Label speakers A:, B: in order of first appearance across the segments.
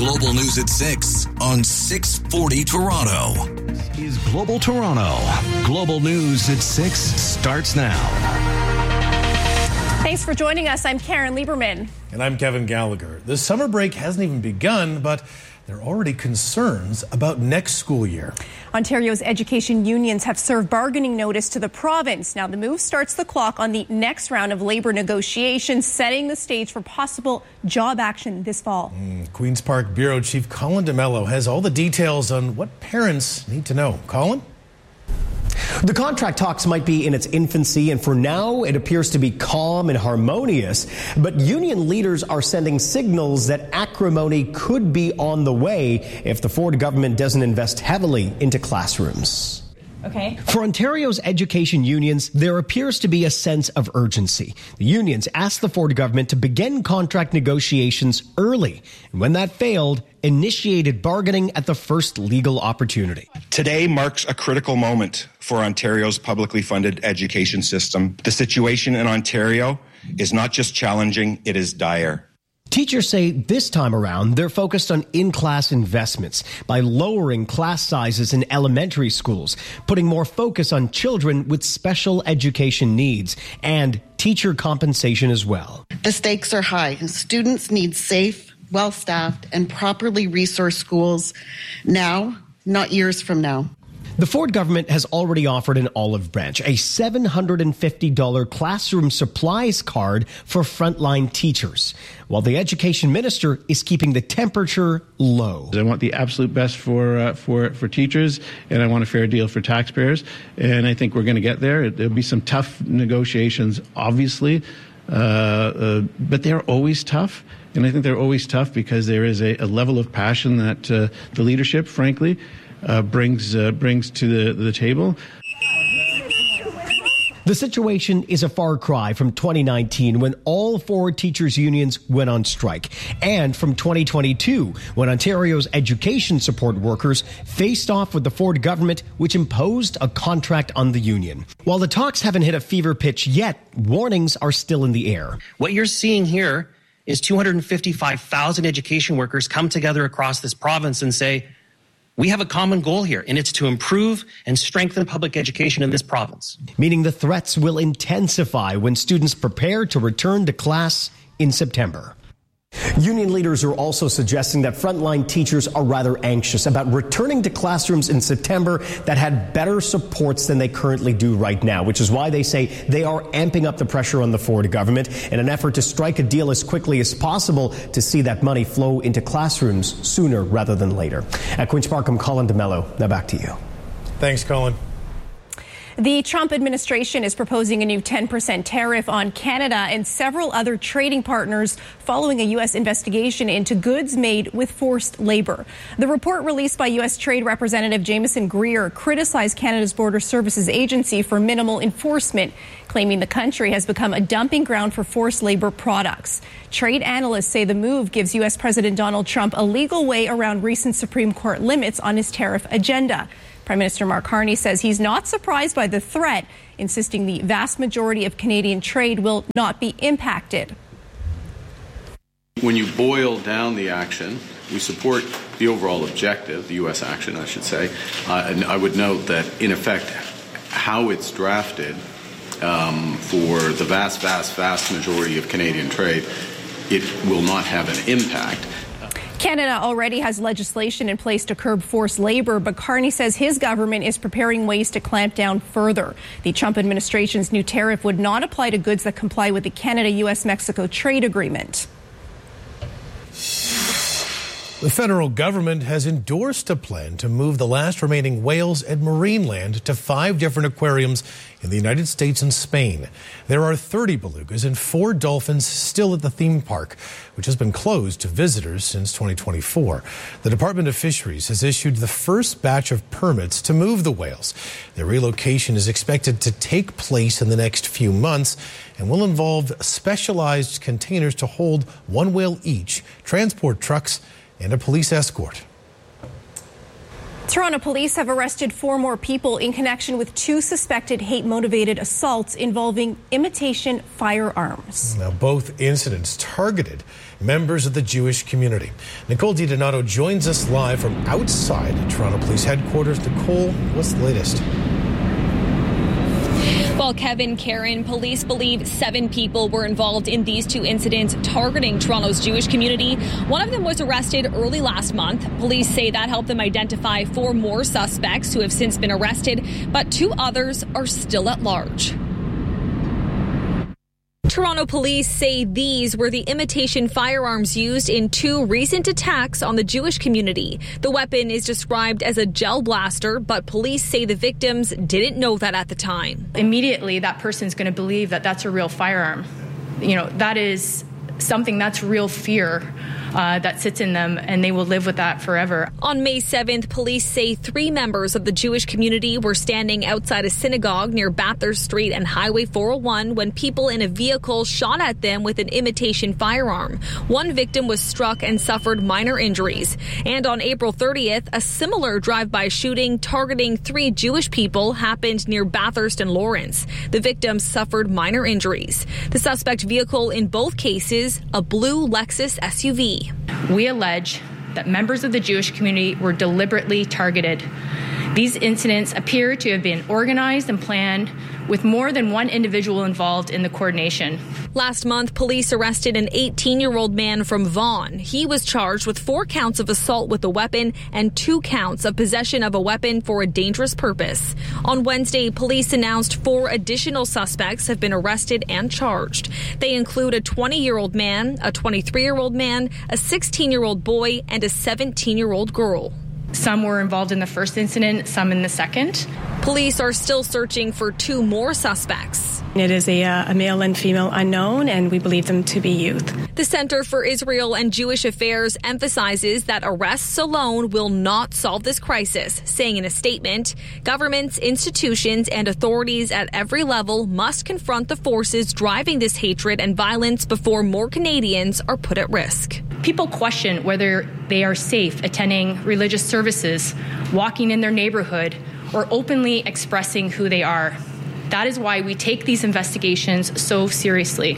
A: Global News at 6 on 640 Toronto. This is Global Toronto. Global News at 6 starts now.
B: Thanks for joining us. I'm Karen Lieberman.
C: And I'm Kevin Gallagher. The summer break hasn't even begun, but there are already concerns about next school year.
B: Ontario's education unions have served bargaining notice to the province. Now, the move starts the clock on the next round of labour negotiations, setting the stage for possible job action this fall.
C: Queen's Park Bureau Chief Colin DeMello has all the details on what parents need to know. Colin?
D: The contract talks might be in its infancy, and for now it appears to be calm and harmonious. But union leaders are sending signals that acrimony could be on the way if the Ford government doesn't invest heavily into classrooms.
B: Okay.
D: For Ontario's education unions, there appears to be a sense of urgency. The unions asked the Ford government to begin contract negotiations early, and when that failed, initiated bargaining at the first legal opportunity.
E: Today marks a critical moment for Ontario's publicly funded education system. The situation in Ontario is not just challenging, it is dire.
D: Teachers say this time around they're focused on in-class investments by lowering class sizes in elementary schools, putting more focus on children with special education needs, and teacher compensation as well.
F: The stakes are high. Students need safe, well-staffed, and properly resourced schools now, not years from now.
D: The Ford government has already offered an olive branch, a $750 classroom supplies card for frontline teachers, while the education minister is keeping the temperature low.
G: I want the absolute best for teachers, and I want a fair deal for taxpayers, and I think we're going to get there. There'll be some tough negotiations, obviously, but they're always tough. And I think they're always tough because there is a level of passion that the leadership, frankly, brings to the table.
D: The situation is a far cry from 2019 when all four teachers' unions went on strike, and from 2022 when Ontario's education support workers faced off with the Ford government, which imposed a contract on the union. While the talks haven't hit a fever pitch yet, warnings are still in the air.
H: What you're seeing here is 255,000 education workers come together across this province and say, we have a common goal here, and it's to improve and strengthen public education in this province.
D: Meaning the threats will intensify when students prepare to return to class in September. Union leaders are also suggesting that frontline teachers are rather anxious about returning to classrooms in September that had better supports than they currently do right now, which is why they say they are amping up the pressure on the Ford government in an effort to strike a deal as quickly as possible to see that money flow into classrooms sooner rather than later. At Queen's Park, I'm Colin DeMello. Now back to you.
C: Thanks, Colin.
B: The Trump administration is proposing a new 10% tariff on Canada and several other trading partners following a U.S. investigation into goods made with forced labor. The report released by U.S. Trade Representative Jameson Greer criticized Canada's Border Services Agency for minimal enforcement, claiming the country has become a dumping ground for forced labor products. Trade analysts say the move gives U.S. President Donald Trump a legal way around recent Supreme Court limits on his tariff agenda. Prime Minister Mark Carney says he's not surprised by the threat, insisting the vast majority of Canadian trade will not be impacted.
I: When you boil down the action, we support the overall objective, the U.S. action, I should say. And I would note that, in effect, how it's drafted for the vast majority of Canadian trade, it will not have an impact.
B: Canada already has legislation in place to curb forced labor, but Carney says his government is preparing ways to clamp down further. The Trump administration's new tariff would not apply to goods that comply with the Canada-U.S.-Mexico trade agreement.
C: The federal government has endorsed a plan to move the last remaining whales at Marineland to 5 different aquariums in the United States and Spain. There are 30 belugas and 4 dolphins still at the theme park, which has been closed to visitors since 2024. The Department of Fisheries has issued the first batch of permits to move the whales. The relocation is expected to take place in the next few months and will involve specialized containers to hold 1 whale each, transport trucks, and a police escort.
B: Toronto police have arrested 4 more people in connection with 2 suspected hate-motivated assaults involving imitation firearms.
C: Now, both incidents targeted members of the Jewish community. Nicole DiDonato joins us live from outside Toronto Police headquarters. Nicole, what's the latest?
J: Well, Kevin, Karen, police believe 7 people were involved in these 2 incidents targeting Toronto's Jewish community. One of them was arrested early last month. Police say that helped them identify 4 more suspects who have since been arrested, but 2 others are still at large. Toronto police say these were the imitation firearms used in 2 recent attacks on the Jewish community. The weapon is described as a gel blaster, but police say the victims didn't know that at the time.
K: Immediately, that person's going to believe that that's a real firearm. You know, that is something that's real fear that sits in them, and they will live with that forever.
J: On May 7th, police say 3 members of the Jewish community were standing outside a synagogue near Bathurst Street and Highway 401 when people in a vehicle shot at them with an imitation firearm. 1 victim was struck and suffered minor injuries. And on April 30th, a similar drive-by shooting targeting 3 Jewish people happened near Bathurst and Lawrence. The victims suffered minor injuries. The suspect vehicle in both cases, a blue Lexus SUV.
K: We allege that members of the Jewish community were deliberately targeted. These incidents appear to have been organized and planned with more than 1 individual involved in the coordination.
J: Last month, police arrested an 18-year-old man from Vaughan. He was charged with 4 counts of assault with a weapon and 2 counts of possession of a weapon for a dangerous purpose. On Wednesday, police announced 4 additional suspects have been arrested and charged. They include a 20-year-old man, a 23-year-old man, a 16-year-old boy, and a 17-year-old girl.
K: Some were involved in the first incident, some in the second.
J: Police are still searching for 2 more suspects.
L: It is a male and female unknown, and we believe them to be youth.
J: The Center for Israel and Jewish Affairs emphasizes that arrests alone will not solve this crisis, saying in a statement, governments, institutions, and authorities at every level must confront the forces driving this hatred and violence before more Canadians are put at risk.
K: People question whether they are safe attending religious services, walking in their neighborhood, or openly expressing who they are. That is why we take these investigations so seriously.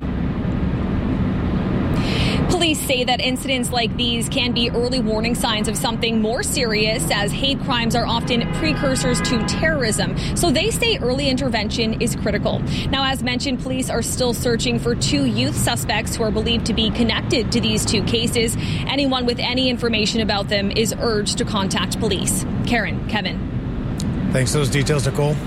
J: Police say that incidents like these can be early warning signs of something more serious, as hate crimes are often precursors to terrorism. So they say early intervention is critical. Now, as mentioned, police are still searching for 2 youth suspects who are believed to be connected to these 2 cases. Anyone with any information about them is urged to contact police. Karen, Kevin.
C: Thanks for those details, Nicole.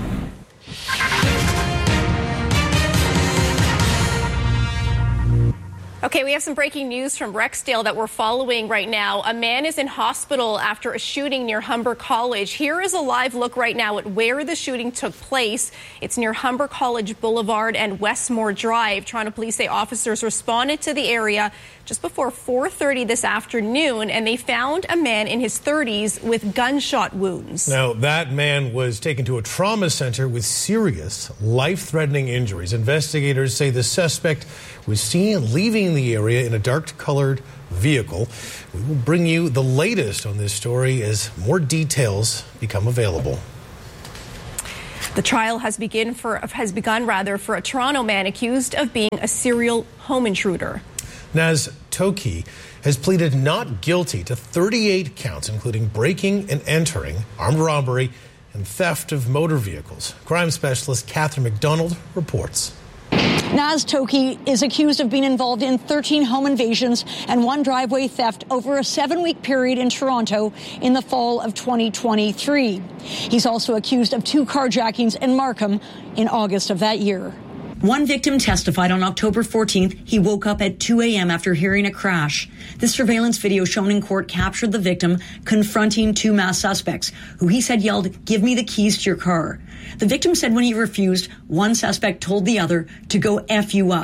B: Okay, we have some breaking news from Rexdale that we're following right now. A man is in hospital after a shooting near Humber College. Here is a live look right now at where the shooting took place. It's near Humber College Boulevard and Westmore Drive. Toronto police say officers responded to the area just before 4:30 this afternoon, and they found a man in his 30s with gunshot wounds.
C: Now, that man was taken to a trauma center with serious, life-threatening injuries. Investigators say the suspect was seen leaving the area in a dark-colored vehicle. We will bring you the latest on this story as more details become available.
B: The trial has begun for a Toronto man accused of being a serial home intruder.
C: Naz Toki has pleaded not guilty to 38 counts, including breaking and entering, armed robbery, and theft of motor vehicles. Crime specialist Catherine McDonald reports.
M: Naz Toki is accused of being involved in 13 home invasions and 1 driveway theft over a 7-week period in Toronto in the fall of 2023. He's also accused of 2 carjackings in Markham in August of that year.
N: One victim testified on October 14th he woke up at 2 a.m. after hearing a crash. The surveillance video shown in court captured the victim confronting 2 masked suspects, who he said yelled, "Give me the keys to your car." The victim said when he refused, one suspect told the other to go F you up. The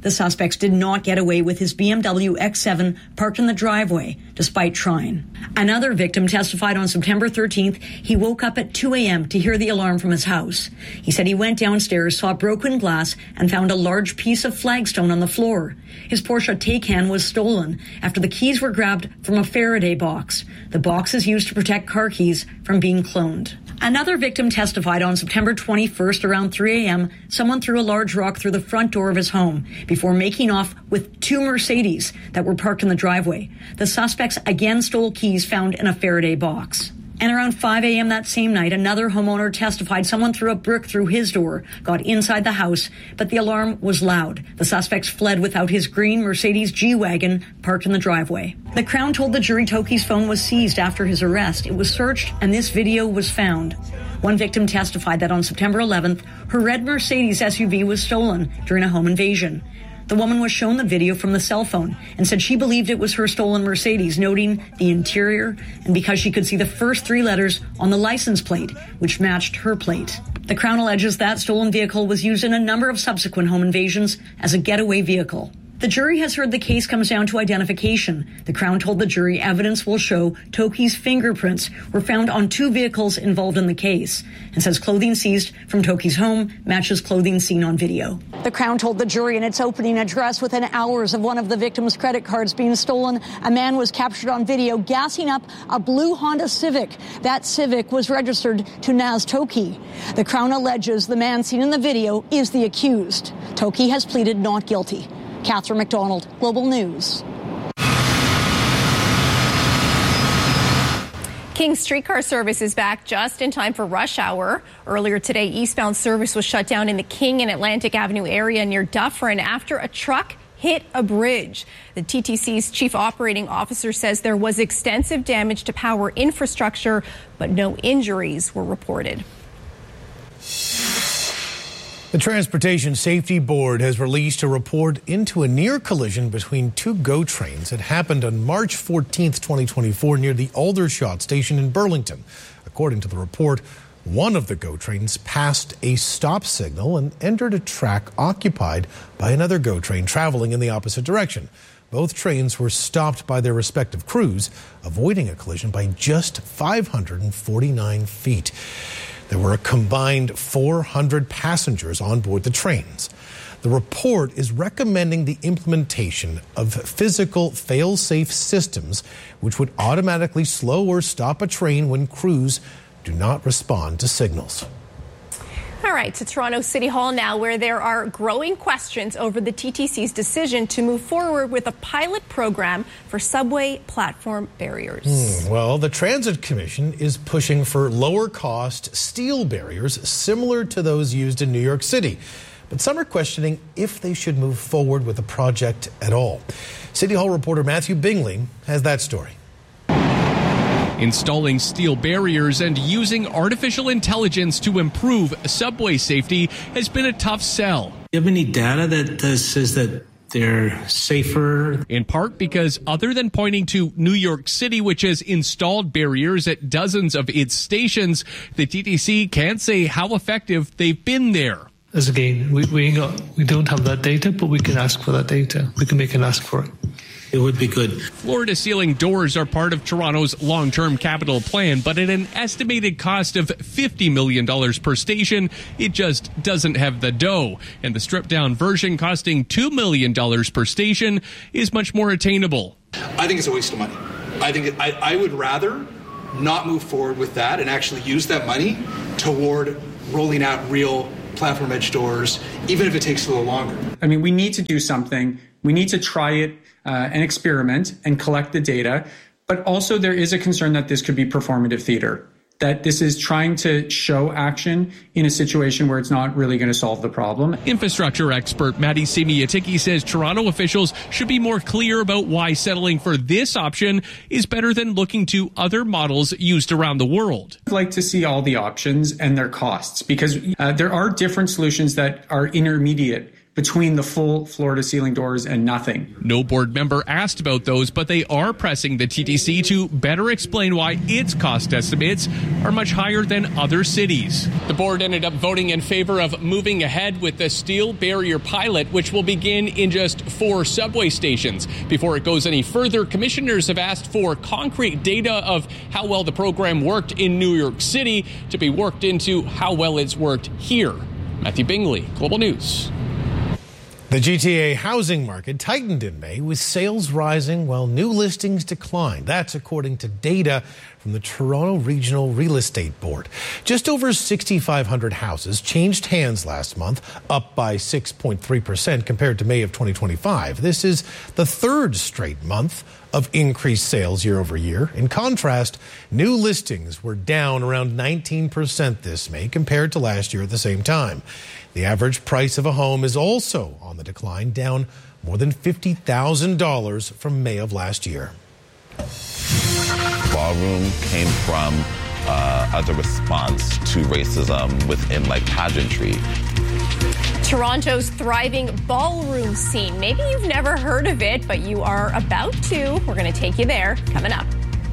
N: The suspects did not get away with his BMW X7 parked in the driveway, despite trying. Another victim testified on September 13th he woke up at 2 a.m. to hear the alarm from his house. He said he went downstairs, saw broken glass, and found a large piece of flagstone on the floor. His Porsche Taycan was stolen after the keys were grabbed from a Faraday box. The box is used to protect car keys from being cloned. Another victim testified on September 21st around 3 a.m. someone threw a large rock through the front door of his home before making off with 2 Mercedes that were parked in the driveway. The suspects again stole keys found in a Faraday box. And around 5 a.m. that same night, another homeowner testified someone threw a brick through his door, got inside the house, but the alarm was loud. The suspects fled without his green Mercedes G-Wagon parked in the driveway. The Crown told the jury Toki's phone was seized after his arrest. It was searched and this video was found. One victim testified that on September 11th, her red Mercedes SUV was stolen during a home invasion. The woman was shown the video from the cell phone and said she believed it was her stolen Mercedes, noting the interior and because she could see the first 3 letters on the license plate, which matched her plate. The Crown alleges that stolen vehicle was used in a number of subsequent home invasions as a getaway vehicle. The jury has heard the case comes down to identification. The Crown told the jury evidence will show Toki's fingerprints were found on 2 vehicles involved in the case and says clothing seized from Toki's home matches clothing seen on video.
M: The Crown told the jury in its opening address within hours of one of the victims' credit cards being stolen, a man was captured on video gassing up a blue Honda Civic. That Civic was registered to Naz Toki. The Crown alleges the man seen in the video is the accused. Toki has pleaded not guilty. Catherine McDonald, Global News.
B: King's streetcar service is back just in time for rush hour. Earlier today, eastbound service was shut down in the King and Atlantic Avenue area near Dufferin after a truck hit a bridge. The TTC's chief operating officer says there was extensive damage to power infrastructure, but no injuries were reported.
C: The Transportation Safety Board has released a report into a near collision between 2 GO trains that happened on March 14th, 2024 near the Aldershot station in Burlington. According to the report, one of the GO trains passed a stop signal and entered a track occupied by another GO train traveling in the opposite direction. Both trains were stopped by their respective crews, avoiding a collision by just 549 feet. There were a combined 400 passengers on board the trains. The report is recommending the implementation of physical fail-safe systems, which would automatically slow or stop a train when crews do not respond to signals.
B: All right, to Toronto City Hall now, where there are growing questions over the TTC's decision to move forward with a pilot program for subway platform barriers.
C: Well, the Transit Commission is pushing for lower-cost steel barriers similar to those used in New York City. But some are questioning if they should move forward with the project at all. City Hall reporter Matthew Bingley has that story.
O: Installing steel barriers and using artificial intelligence to improve subway safety has been a tough sell.
P: Do you have any data that says that they're safer?
O: In part because other than pointing to New York City, which has installed barriers at dozens of its stations, the TTC can't say how effective they've been there.
P: As again, we don't have that data, but we can ask for that data. We can make an ask for it. It would be good.
O: Floor-to-ceiling doors are part of Toronto's long-term capital plan, but at an estimated cost of $50 million per station, it just doesn't have the dough. And the stripped-down version costing $2 million per station is much more attainable.
Q: I think it's a waste of money. I would rather not move forward with that and actually use that money toward rolling out real platform edge doors, even if it takes a little longer.
R: I mean, we need to do something. We need to try it and experiment and collect the data. But also there is a concern that this could be performative theater, that this is trying to show action in a situation where it's not really going to solve the problem.
O: Infrastructure expert Maddie Semiatiki says Toronto officials should be more clear about why settling for this option is better than looking to other models used around the world.
R: I'd like to see all the options and their costs, because there are different solutions that are intermediate between the full floor-to-ceiling doors and nothing.
O: No board member asked about those, but they are pressing the TTC to better explain why its cost estimates are much higher than other cities. The board ended up voting in favor of moving ahead with the steel barrier pilot, which will begin in just 4 subway stations. Before it goes any further, commissioners have asked for concrete data of how well the program worked in New York City to be worked into how well it's worked here. Matthew Bingley, Global News.
C: The GTA housing market tightened in May, with sales rising while new listings declined. That's according to data from the Toronto Regional Real Estate Board. Just over 6,500 houses changed hands last month, up by 6.3% compared to May of 2025. This is the third straight month of increased sales year over year. In contrast, new listings were down around 19% this May compared to last year at the same time. The average price of a home is also on the decline, down more than $50,000 from May of last year.
S: Ballroom came from as a response to racism within pageantry.
B: Toronto's thriving ballroom scene. Maybe you've never heard of it, but you are about to. We're going to take you there coming up.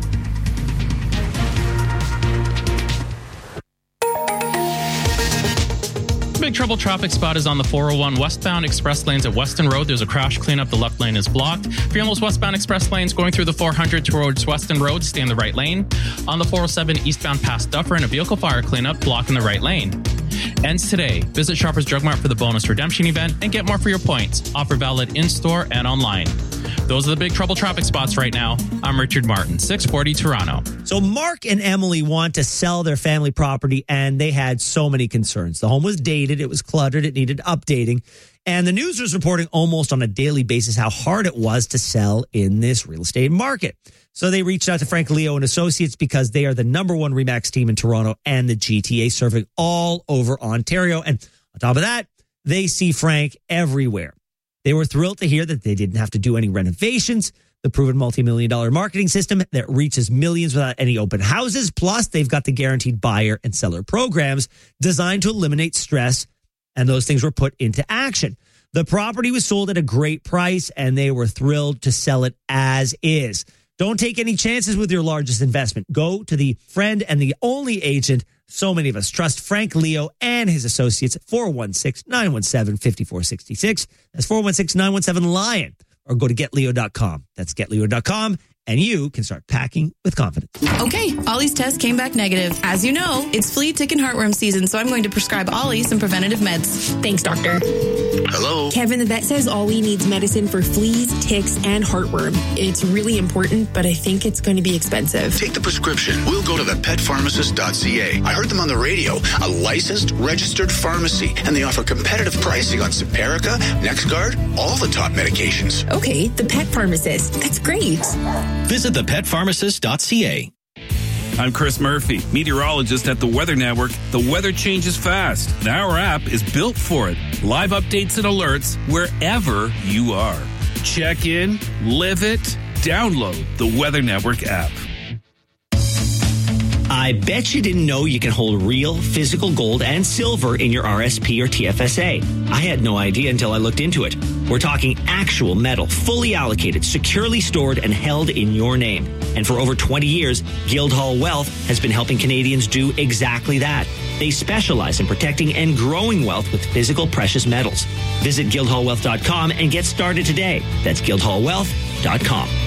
T: Big trouble traffic spot is on the 401 westbound express lanes at Weston Road. There's a crash cleanup. The left lane is blocked. If you're on those westbound express lanes going through the 400 towards Weston Road, stay in the right lane. On the 407 eastbound past Dufferin, a vehicle fire cleanup blocking the right lane. Ends today. Visit Shoppers Drug Mart for the bonus redemption event and get more for your points. Offer valid in-store and online. Those are the big trouble traffic spots right now. I'm Richard Martin, 640 Toronto.
U: So Mark and Emily want to sell their family property, and they had so many concerns. The home was dated, it was cluttered, it needed updating. And the news was reporting almost on a daily basis how hard it was to sell in this real estate market. So they reached out to Frank Leo and Associates because they are the #1 RE/MAX team in Toronto and the GTA, serving all over Ontario. And on top of that, they see Frank everywhere. They were thrilled to hear that they didn't have to do any renovations. The proven multi-million-dollar marketing system that reaches millions without any open houses. Plus, they've got the guaranteed buyer and seller programs designed to eliminate stress, and those things were put into action. The property was sold at a great price, and they were thrilled to sell it as is. Don't take any chances with your largest investment. Go to the friend and the only agent so many of us trust, Frank Leo and his associates at 416-917-5466. That's 416-917-LION. Or go to getleo.com. That's getleo.com. And you can start packing with confidence.
V: Okay, Ollie's test came back negative. As you know, it's flea, tick, and heartworm season, so I'm going to prescribe Ollie some preventative meds.
W: Thanks, doctor.
X: Hello?
W: Kevin, the vet says Ollie needs medicine for fleas, ticks, and heartworm. It's really important, but I think it's going to be expensive.
X: Take the prescription. We'll go to thepetpharmacist.ca. I heard them on the radio. A licensed, registered pharmacy, and they offer competitive pricing on Simparica, NexGard, all the top medications.
W: Okay, the Pet Pharmacist. That's great.
A: Visit thepetpharmacist.ca.
Y: I'm Chris Murphy, meteorologist at the Weather Network. The weather changes fast, and our app is built for it. Live updates and alerts wherever you are. Check in, live it, download the Weather Network app.
U: I bet you didn't know you can hold real physical gold and silver in your RSP or TFSA. I had no idea until I looked into it. We're talking actual metal, fully allocated, securely stored, and held in your name. And for over 20 years, Guildhall Wealth has been helping Canadians do exactly that. They specialize in protecting and growing wealth with physical precious metals. Visit guildhallwealth.com and get started today. That's guildhallwealth.com.